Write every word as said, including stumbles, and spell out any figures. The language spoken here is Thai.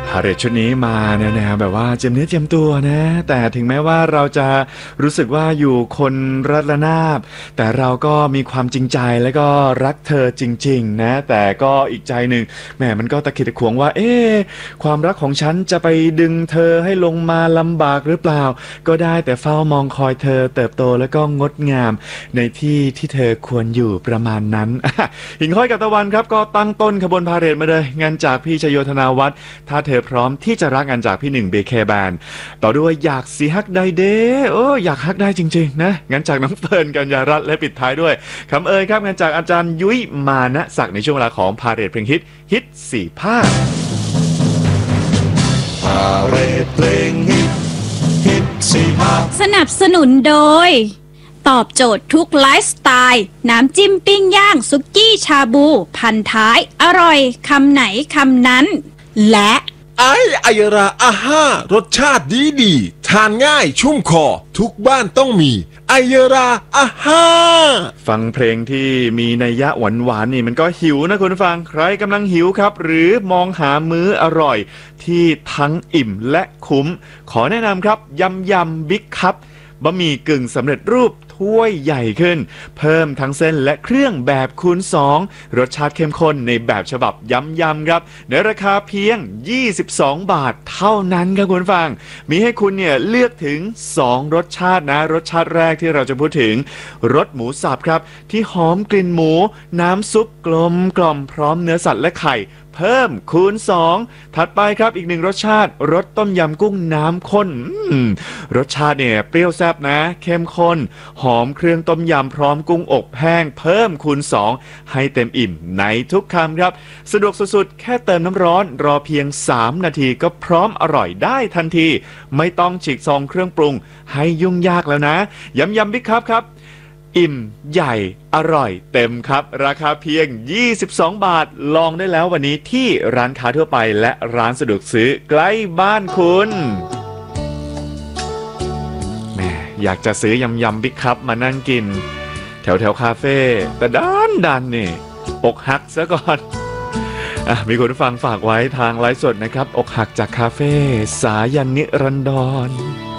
พาเหรดชุดนี้มาเนี่ยนะแบบว่าเจียมเนื้อเจียมตัวนะแต่ถึงแม้ว่าเราจะรู้สึกว่าอยู่คนรัระนาบแต่เราก็มีความจริงใจและก็รักเธอจริงๆนะแต่ก็อีกใจหนึ่งแหมมันก็ตะขิดตะขวงว่าเอ๊ะความรักของฉันจะไปดึงเธอให้ลงมาลำบากหรือเปล่าก็ได้แต่เฝ้ามองคอยเธอเติบโตแล้วก็งดงามในที่ที่เธอควรอยู่ประมาณนั้นหิ่งห้อยกับตะวันครับก็ตั้งต้นขบวนพาเหรดมาเลยงานจากพี่ชโยธนาวัฒน์ถ้าเธอพร้อมที่จะรักงานจากพี่หนึ่ง บี เค Band ต่อด้วยอยากสีฮักได้เด้โอ้อยากฮักได้จริงๆนะงานจากน้องเฟิร์นกัญญารัตน์และปิดท้ายด้วยคำเอ่ยครับงานจากอาจารย์ยุ้ยมานะศักดิ์ในช่วงเวลาของพาเหรดเพลงฮิตฮิตสี่ภาคพาเหรดเพลงฮิตฮิตสี่ภาคสนับสนุนโดยตอบโจทย์ทุกไลฟ์สไตล์น้ำจิ้มปิ้งย่างซุกี้ชาบูพันท้ายอร่อยคำไหนคำนั้นและไอไอราอาห้ารสชาติดีดีทานง่ายชุ่มคอทุกบ้านต้องมีไอราอาห้าฟังเพลงที่มีนัยยะหวานหวานนี่มันก็หิวนะคุณผู้ฟังใครกำลังหิวครับหรือมองหามื้ออร่อยที่ทั้งอิ่มและคุ้มขอแนะนำครับยำยำบิ๊กคัพบะหมี่กึ่งสำเร็จรูปถ้วยใหญ่ขึ้นเพิ่มทั้งเส้นและเครื่องแบบคูณสองรสชาติเข้มข้นในแบบฉบับยำยำครับในราคาเพียงยี่สิบสองบาทเท่านั้นครับคุณฟังมีให้คุณเนี่ยเลือกถึงสองรสชาตินะรสชาติแรกที่เราจะพูดถึงรสหมูสับครับที่หอมกลิ่นหมูน้ำซุปกลมกล่อมพร้อมเนื้อสัตว์และไข่เพิ่มคูณสองถัดไปครับอีกหนึ่งรสชาติรสต้มยำกุ้งน้ำข้นรสชาติเนี่ยเปรี้ยวแซ่บนะเข้มข้นหอมเครื่องต้มยำพร้อมกุ้งอบแห้งเพิ่มคูณสองให้เต็มอิ่มในทุกคำครับสะดวกสุดๆแค่เติมน้ำร้อนรอเพียงสามนาทีก็พร้อมอร่อยได้ทันทีไม่ต้องฉีกซองเครื่องปรุงให้ยุ่งยากแล้วนะยำยำบิ๊กคัพครับอิ่มใหญ่อร่อยเต็มครับราคาเพียงยี่สิบสองบาทลองได้แล้ววันนี้ที่ร้านค้าทั่วไปและร้านสะดวกซื้อใกล้บ้านคุณแม่อยากจะซื้อยำยำบิ๊กคัพมานั่งกินแถวแถวคาเฟ่แต่ด้านดันนี่อกหักซะก่อนอ่ะมีคนฟังฝากไว้ทางไลฟ์สดนะครับอกหักจากคาเฟ่สายันนิรันดร